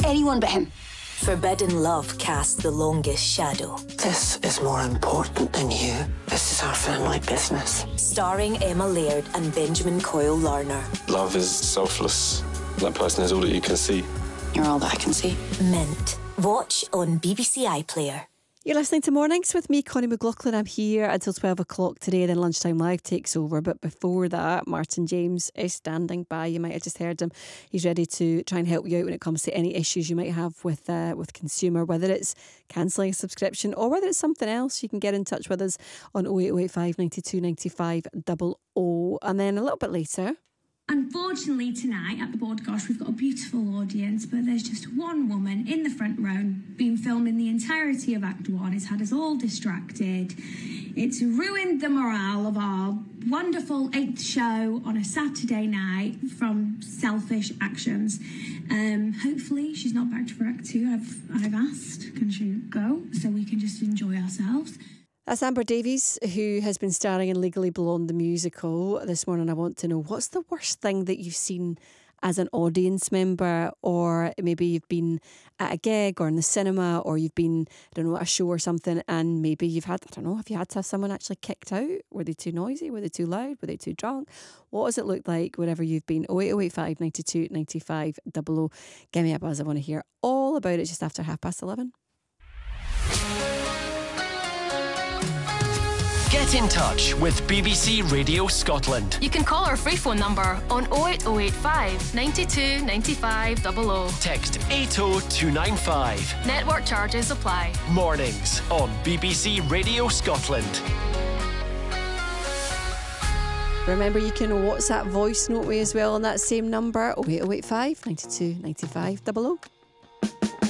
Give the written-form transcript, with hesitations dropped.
anyone but him. Forbidden love casts the longest shadow. This is more important than you. This is our family business. Starring Emma Laird and Benjamin Coyle Larner. Love is selfless. That person is all that you can see. You're all that I can see. Mint. Watch on BBC iPlayer. You're listening to Mornings with me, Connie McLaughlin. I'm here until 12 o'clock today, then Lunchtime Live takes over. But before that, Martin James is standing by. You might have just heard him. He's ready to try and help you out when it comes to any issues you might have with consumer, whether it's cancelling a subscription or whether it's something else. You can get in touch with us on 08085 92 95 00. And then a little bit later... Unfortunately tonight at the Board Gosh we've got a beautiful audience, but there's just one woman in the front row been filming the entirety of Act 1. It's had us all distracted. It's ruined the morale of our wonderful 8th show on a Saturday night from selfish actions. Hopefully she's not back for Act 2. I've asked, can she go so we can just enjoy ourselves? That's Amber Davies, who has been starring in Legally Blonde, the musical. This morning I want to know, what's the worst thing that you've seen as an audience member? Or maybe you've been at a gig or in the cinema, or you've been, I don't know, at a show or something, and maybe you've had, I don't know, have you had to have someone actually kicked out? Were they too noisy? Were they too loud? Were they too drunk? What does it look like wherever you've been? 08085 92 95 00. Give me a buzz. I want to hear all about it just after 11:30. Get in touch with BBC Radio Scotland. You can call our free phone number on 08085 92 95 00. Text 80295. Network charges apply. Mornings on BBC Radio Scotland. Remember, you can WhatsApp voice note me as well on that same number, 08085 92 95 00.